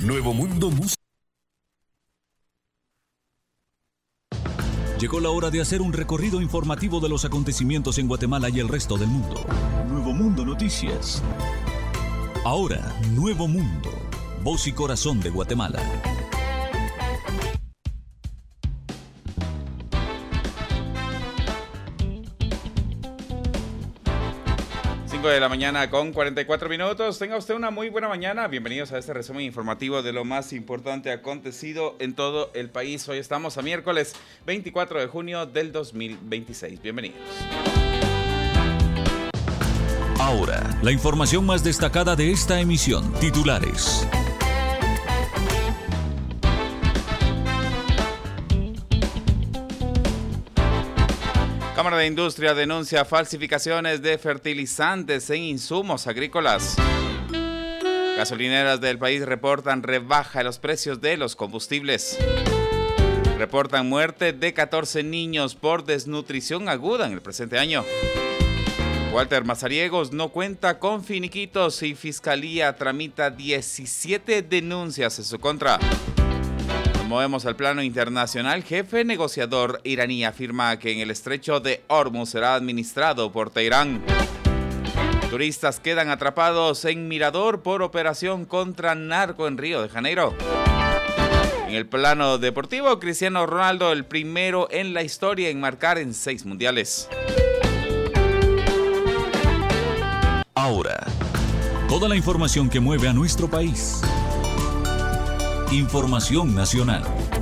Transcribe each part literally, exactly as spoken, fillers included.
Nuevo Mundo Música. Llegó la hora de hacer un recorrido informativo de los acontecimientos en Guatemala y el resto del mundo. Nuevo Mundo Noticias. Ahora, Nuevo Mundo, voz y corazón de Guatemala. cinco de la mañana con cuarenta y cuatro minutos. Tenga usted una muy buena mañana. Bienvenidos a este resumen informativo de lo más importante acontecido en todo el país. Hoy estamos a miércoles veinticuatro de junio del dos mil veintiséis. Bienvenidos. Ahora, la información más destacada de esta emisión. Titulares. Cámara de Industria denuncia falsificaciones de fertilizantes en insumos agrícolas. Gasolineras del país reportan rebaja en los precios de los combustibles. Reportan muerte de catorce niños por desnutrición aguda en el presente año. Walter Mazariegos no cuenta con finiquitos y Fiscalía tramita diecisiete denuncias en su contra. Nos movemos al plano internacional. Jefe negociador iraní afirma que en el estrecho de Hormuz será administrado por Teherán. Turistas quedan atrapados en Mirador por operación contra narco en Río de Janeiro. En el plano deportivo, Cristiano Ronaldo, el primero en la historia en marcar en seis mundiales. Ahora, toda la información que mueve a nuestro país. Información nacional.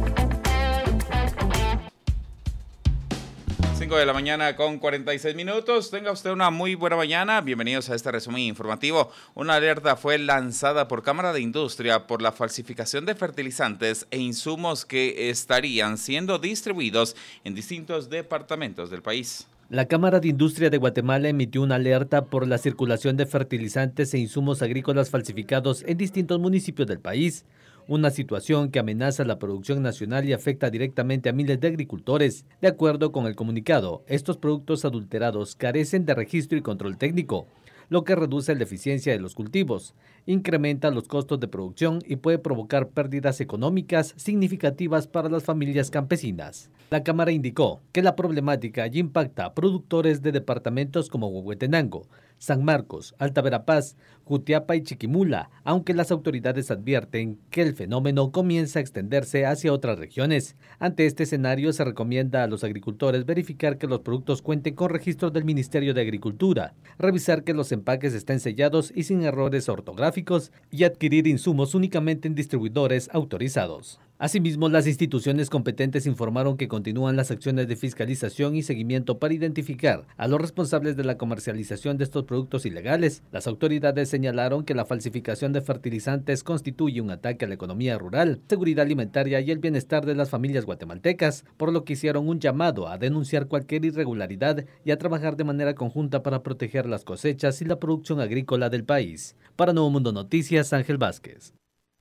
cinco de la mañana con cuarenta y seis minutos. Tenga usted una muy buena mañana. Bienvenidos a este resumen informativo. Una alerta fue lanzada por Cámara de Industria por la falsificación de fertilizantes e insumos que estarían siendo distribuidos en distintos departamentos del país. La Cámara de Industria de Guatemala emitió una alerta por la circulación de fertilizantes e insumos agrícolas falsificados en distintos municipios del país. Una situación que amenaza la producción nacional y afecta directamente a miles de agricultores. De acuerdo con el comunicado, estos productos adulterados carecen de registro y control técnico, lo que reduce la eficiencia de los cultivos, incrementa los costos de producción y puede provocar pérdidas económicas significativas para las familias campesinas. La Cámara indicó que la problemática ya impacta a productores de departamentos como Huehuetenango, San Marcos, Alta Verapaz, Jutiapa y Chiquimula, aunque las autoridades advierten que el fenómeno comienza a extenderse hacia otras regiones. Ante este escenario, se recomienda a los agricultores verificar que los productos cuenten con registros del Ministerio de Agricultura, revisar que los empaques estén sellados y sin errores ortográficos y adquirir insumos únicamente en distribuidores autorizados. Asimismo, las instituciones competentes informaron que continúan las acciones de fiscalización y seguimiento para identificar a los responsables de la comercialización de estos productos ilegales. Las autoridades señalaron que la falsificación de fertilizantes constituye un ataque a la economía rural, seguridad alimentaria y el bienestar de las familias guatemaltecas, por lo que hicieron un llamado a denunciar cualquier irregularidad y a trabajar de manera conjunta para proteger las cosechas y la producción agrícola del país. Para Nuevo Mundo Noticias, Ángel Vázquez.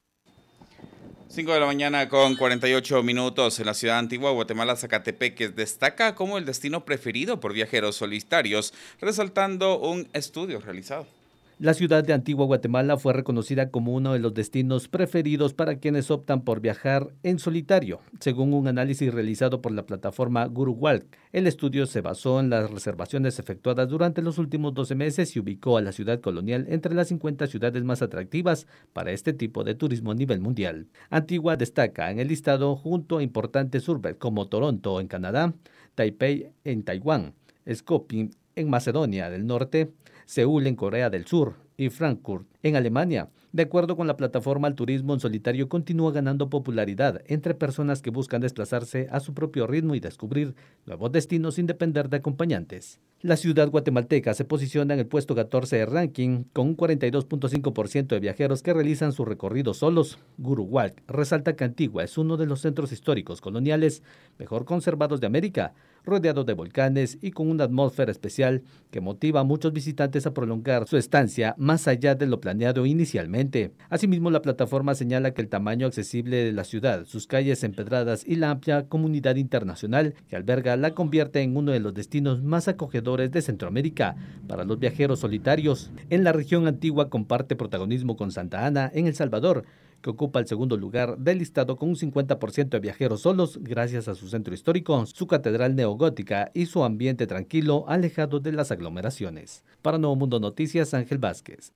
cinco de la mañana con cuarenta y ocho minutos. En la ciudad antigua, Guatemala, Zacatepeques destaca como el destino preferido por viajeros solitarios, resaltando un estudio realizado. La ciudad de Antigua Guatemala fue reconocida como uno de los destinos preferidos para quienes optan por viajar en solitario, según un análisis realizado por la plataforma GuruWalk. El estudio se basó en las reservaciones efectuadas durante los últimos doce meses y ubicó a la ciudad colonial entre las cincuenta ciudades más atractivas para este tipo de turismo a nivel mundial. Antigua destaca en el listado junto a importantes urbes como Toronto en Canadá, Taipei en Taiwán, Skopje en Macedonia del Norte, Seúl en Corea del Sur y Frankfurt en Alemania. De acuerdo con la plataforma, el turismo en solitario continúa ganando popularidad entre personas que buscan desplazarse a su propio ritmo y descubrir nuevos destinos sin depender de acompañantes. La ciudad guatemalteca se posiciona en el puesto catorce de ranking con un cuarenta y dos punto cinco por ciento de viajeros que realizan su recorrido solos. GuruWalk resalta que Antigua es uno de los centros históricos coloniales mejor conservados de América, rodeado de volcanes y con una atmósfera especial que motiva a muchos visitantes a prolongar su estancia más allá de lo planeado inicialmente. Asimismo, la plataforma señala que el tamaño accesible de la ciudad, sus calles empedradas y la amplia comunidad internacional que alberga la convierte en uno de los destinos más acogedores de Centroamérica para los viajeros solitarios. En la región antigua comparte protagonismo con Santa Ana en El Salvador que ocupa el segundo lugar del listado con un cincuenta por ciento de viajeros solos gracias a su centro histórico, su catedral neogótica y su ambiente tranquilo, alejado de las aglomeraciones. Para Nuevo Mundo Noticias, Ángel Vázquez.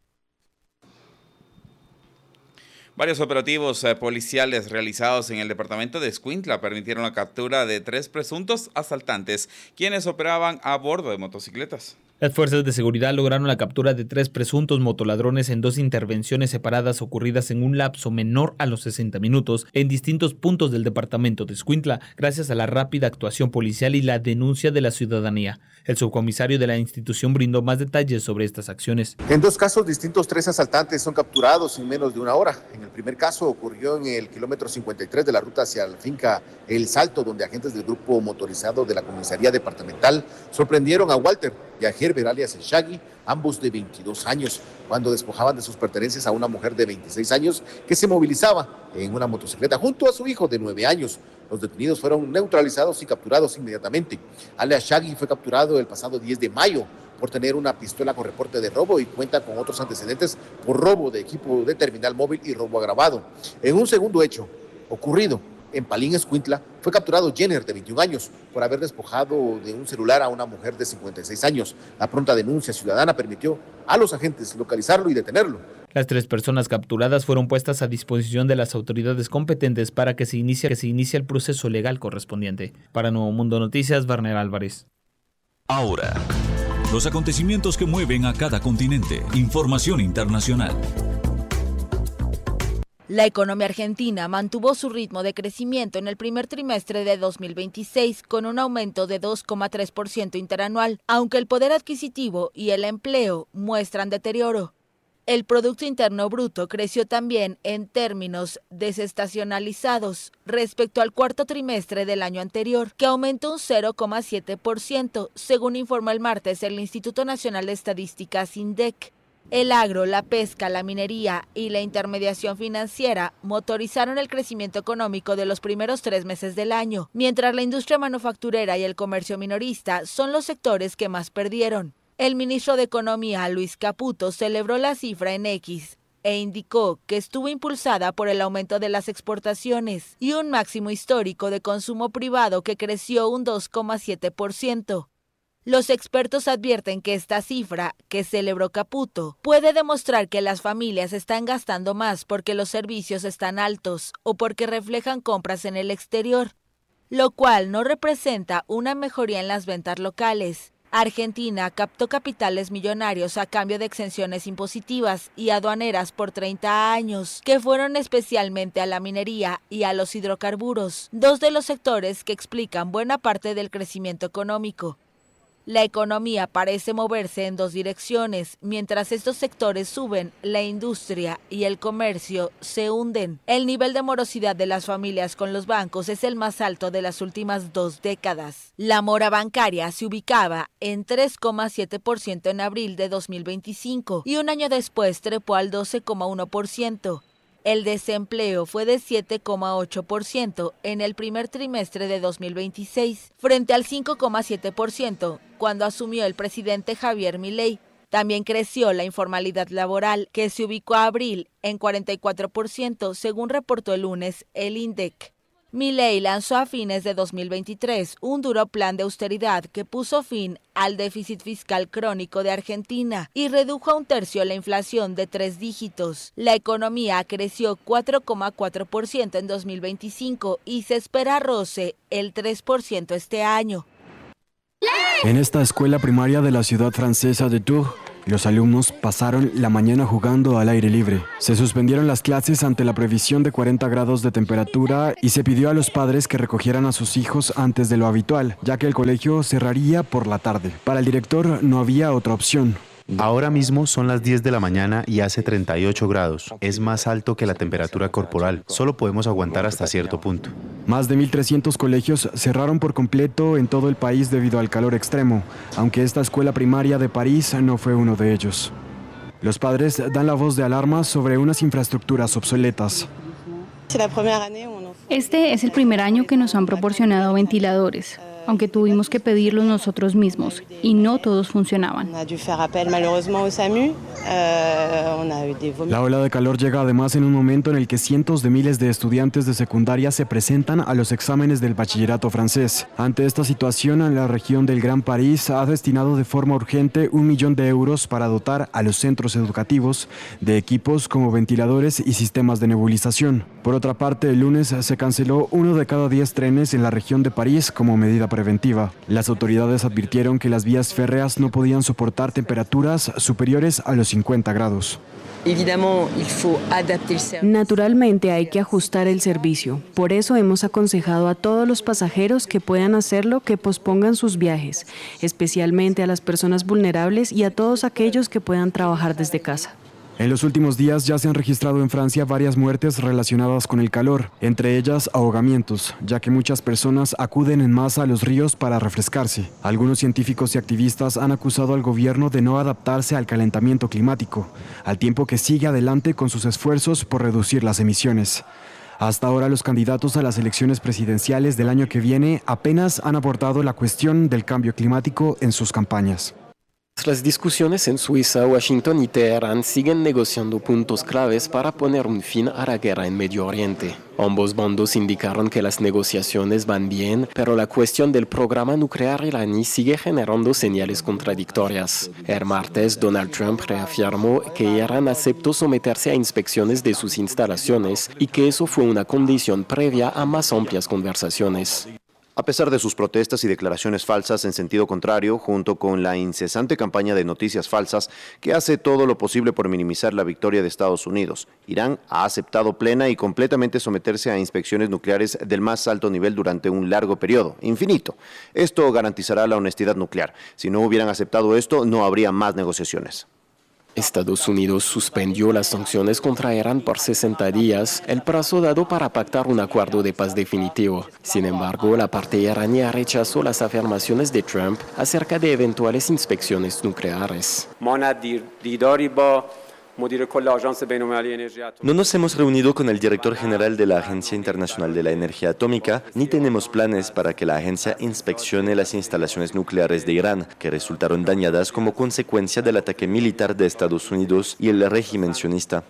Varios operativos eh, policiales realizados en el departamento de Escuintla permitieron la captura de tres presuntos asaltantes, quienes operaban a bordo de motocicletas. Las fuerzas de seguridad lograron la captura de tres presuntos motoladrones en dos intervenciones separadas ocurridas en un lapso menor a los sesenta minutos en distintos puntos del departamento de Escuintla, gracias a la rápida actuación policial y la denuncia de la ciudadanía. El subcomisario de la institución brindó más detalles sobre estas acciones. En dos casos distintos, tres asaltantes son capturados en menos de una hora. En el primer caso ocurrió en el kilómetro cincuenta y tres de la ruta hacia la finca El Salto, donde agentes del grupo motorizado de la comisaría departamental sorprendieron a Walter y a Gerber alias El Shaggy, ambos de veintidós años, cuando despojaban de sus pertenencias a una mujer de veintiséis años que se movilizaba en una motocicleta junto a su hijo de nueve años. Los detenidos fueron neutralizados y capturados inmediatamente. Alias Shaggy fue capturado el pasado diez de mayo por tener una pistola con reporte de robo y cuenta con otros antecedentes por robo de equipo de terminal móvil y robo agravado. En un segundo hecho ocurrido en Palín, Escuintla, fue capturado Jenner, de veintiún años, por haber despojado de un celular a una mujer de cincuenta y seis años. La pronta denuncia ciudadana permitió a los agentes localizarlo y detenerlo. Las tres personas capturadas fueron puestas a disposición de las autoridades competentes para que se inicie, que se inicie el proceso legal correspondiente. Para Nuevo Mundo Noticias, Warner Álvarez. Ahora, los acontecimientos que mueven a cada continente. Información internacional. La economía argentina mantuvo su ritmo de crecimiento en el primer trimestre de dos mil veintiséis con un aumento de dos coma tres por ciento interanual, aunque el poder adquisitivo y el empleo muestran deterioro. El Producto Interno Bruto creció también en términos desestacionalizados respecto al cuarto trimestre del año anterior, que aumentó un cero coma siete por ciento, según informó el martes el Instituto Nacional de Estadísticas INDEC. El agro, la pesca, la minería y la intermediación financiera motorizaron el crecimiento económico de los primeros tres meses del año, mientras la industria manufacturera y el comercio minorista son los sectores que más perdieron. El ministro de Economía, Luis Caputo, celebró la cifra en X e indicó que estuvo impulsada por el aumento de las exportaciones y un máximo histórico de consumo privado que creció un dos coma siete por ciento. Los expertos advierten que esta cifra, que celebró Caputo, puede demostrar que las familias están gastando más porque los servicios están altos o porque reflejan compras en el exterior, lo cual no representa una mejoría en las ventas locales. Argentina captó capitales millonarios a cambio de exenciones impositivas y aduaneras por treinta años, que fueron especialmente a la minería y a los hidrocarburos, dos de los sectores que explican buena parte del crecimiento económico. La economía parece moverse en dos direcciones. Mientras estos sectores suben, la industria y el comercio se hunden. El nivel de morosidad de las familias con los bancos es el más alto de las últimas dos décadas. La mora bancaria se ubicaba en tres coma siete por ciento en abril de dos mil veinticinco y un año después trepó al doce coma uno por ciento. El desempleo fue de siete coma ocho por ciento en el primer trimestre de dos mil veintiséis, frente al cinco coma siete por ciento cuando asumió el presidente Javier Milei. También creció la informalidad laboral, que se ubicó a abril en cuarenta y cuatro por ciento, según reportó el lunes el INDEC. Milei lanzó a fines de dos mil veintitrés un duro plan de austeridad que puso fin al déficit fiscal crónico de Argentina y redujo a un tercio la inflación de tres dígitos. La economía creció cuatro coma cuatro por ciento en dos mil veinticinco y se espera roce el tres por ciento este año. En esta escuela primaria de la ciudad francesa de Tours, los alumnos pasaron la mañana jugando al aire libre. Se suspendieron las clases ante la previsión de cuarenta grados de temperatura y se pidió a los padres que recogieran a sus hijos antes de lo habitual, ya que el colegio cerraría por la tarde. Para el director no había otra opción. Ahora mismo son las diez de la mañana y hace treinta y ocho grados. Es más alto que la temperatura corporal. Solo podemos aguantar hasta cierto punto. Más de mil trescientos colegios cerraron por completo en todo el país debido al calor extremo, aunque esta escuela primaria de París no fue uno de ellos. Los padres dan la voz de alarma sobre unas infraestructuras obsoletas. Este es el primer año que nos han proporcionado ventiladores. aunque tuvimos que pedirlo nosotros mismos y no todos funcionaban. La ola de calor llega además en un momento en el que cientos de miles de estudiantes de secundaria se presentan a los exámenes del bachillerato francés. Ante esta situación, la región del Gran París ha destinado de forma urgente un millón de euros para dotar a los centros educativos de equipos como ventiladores y sistemas de nebulización. Por otra parte, el lunes se canceló uno de cada diez trenes en la región de París como medida preventiva. Las autoridades advirtieron que las vías férreas no podían soportar temperaturas superiores a los cincuenta grados. Naturalmente hay que ajustar el servicio. Por eso hemos aconsejado a todos los pasajeros que puedan hacerlo que pospongan sus viajes, especialmente a las personas vulnerables y a todos aquellos que puedan trabajar desde casa. En los últimos días ya se han registrado en Francia varias muertes relacionadas con el calor, entre ellas ahogamientos, ya que muchas personas acuden en masa a los ríos para refrescarse. Algunos científicos y activistas han acusado al gobierno de no adaptarse al calentamiento climático, al tiempo que sigue adelante con sus esfuerzos por reducir las emisiones. Hasta ahora los candidatos a las elecciones presidenciales del año que viene apenas han abordado la cuestión del cambio climático en sus campañas. Las discusiones en Suiza, Washington y Teherán siguen negociando puntos claves para poner un fin a la guerra en Medio Oriente. Ambos bandos indicaron que las negociaciones van bien, pero la cuestión del programa nuclear iraní sigue generando señales contradictorias. El martes, Donald Trump reafirmó que Irán aceptó someterse a inspecciones de sus instalaciones y que eso fue una condición previa a más amplias conversaciones. A pesar de sus protestas y declaraciones falsas en sentido contrario, junto con la incesante campaña de noticias falsas que hace todo lo posible por minimizar la victoria de Estados Unidos, Irán ha aceptado plena y completamente someterse a inspecciones nucleares del más alto nivel durante un largo periodo, infinito. Esto garantizará la honestidad nuclear. Si no hubieran aceptado esto, no habría más negociaciones. Estados Unidos suspendió las sanciones contra Irán por sesenta días, el plazo dado para pactar un acuerdo de paz definitivo. Sin embargo, la parte iraní rechazó las afirmaciones de Trump acerca de eventuales inspecciones nucleares. No nos hemos reunido con el director general de la Agencia Internacional de la Energía Atómica, ni tenemos planes para que la agencia inspeccione las instalaciones nucleares de Irán, que resultaron dañadas como consecuencia del ataque militar de Estados Unidos y el régimen sionista.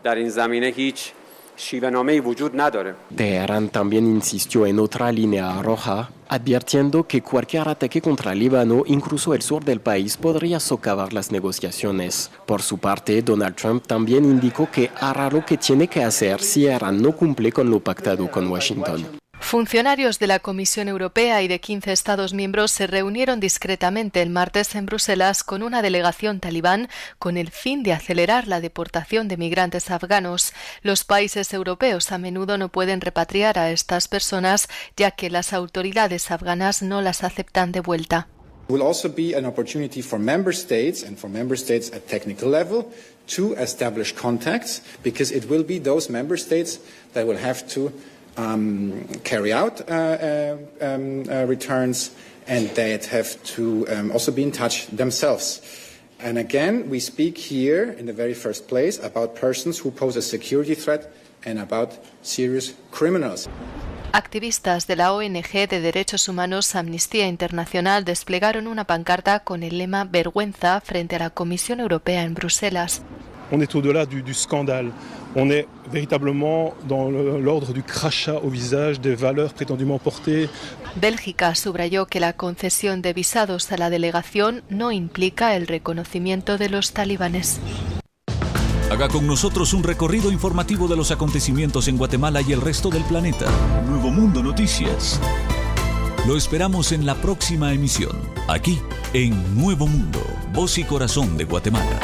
Teherán también insistió en otra línea roja, advirtiendo que cualquier ataque contra Líbano, incluso el sur del país, podría socavar las negociaciones. Por su parte, Donald Trump también indicó que hará lo que tiene que hacer si Irán no cumple con lo pactado con Washington. Funcionarios de la Comisión Europea y de quince Estados miembros se reunieron discretamente el martes en Bruselas con una delegación talibán con el fin de acelerar la deportación de migrantes afganos. Los países europeos a menudo no pueden repatriar a estas personas, ya que las autoridades afganas no las aceptan de vuelta. Will also be an opportunity for member states and for member states at technical level to establish contacts, because it will be those member states that will have to Um, carry out uh, uh, um, uh, returns, and they have to um, also be in touch themselves. And again, we speak here in the very first place about persons who pose a security threat and about serious criminals. Activistas de la O N G de Derechos Humanos Amnistía Internacional desplegaron una pancarta con el lema Vergüenza frente a la Comisión Europea en Bruselas. On est au-delà du, du scandale. On est véritablement dans l'ordre du crachat au visage des valeurs prétendument portées. Bélgica subrayó que la concesión de visados a la delegación no implica el reconocimiento de los talibanes. Haga con nosotros un recorrido informativo de los acontecimientos en Guatemala y el resto del planeta. Nuevo Mundo Noticias. Lo esperamos en la próxima emisión, aquí en Nuevo Mundo, voz y corazón de Guatemala.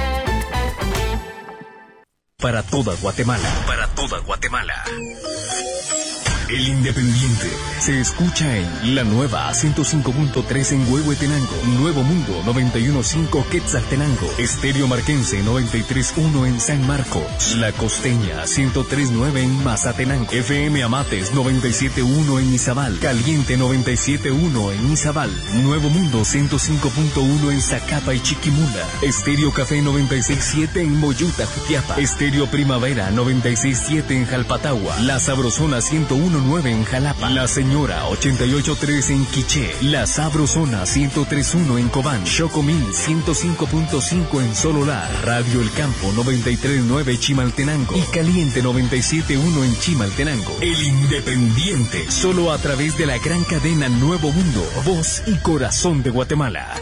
Para toda Guatemala. Para toda Guatemala. El Independiente se escucha en la nueva ciento cinco punto tres en Huehuetenango, Nuevo Mundo noventa y uno punto cinco Quetzaltenango, Estéreo Marquense noventa y tres punto uno en San Marcos, La Costeña ciento tres punto nueve en Mazatenango, F M Amates noventa y siete punto uno en Izabal, Caliente noventa y siete punto uno en Izabal, Nuevo Mundo ciento cinco punto uno en Zacapa y Chiquimula, Estéreo Café noventa y seis punto siete en Moyuta, Jutiapa, Estéreo Primavera noventa y seis punto siete en Jalpatagua, La Sabrosona ciento uno nueve en Jalapa, La Señora ochenta y ocho punto tres en Quiché, La Sabrosona ciento tres punto uno en Cobán, Chocomil ciento cinco punto cinco en Sololá, Radio El Campo noventa y tres punto nueve Chimaltenango y Caliente noventa y siete punto uno en Chimaltenango. El Independiente, solo a través de la gran cadena Nuevo Mundo, voz y corazón de Guatemala.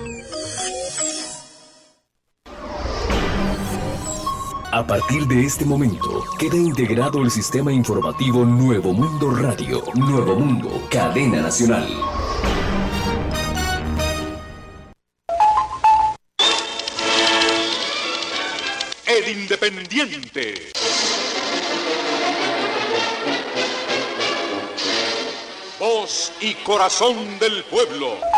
A partir de este momento, queda integrado el sistema informativo Nuevo Mundo Radio, Nuevo Mundo, cadena nacional. El Independiente. Voz y corazón del pueblo.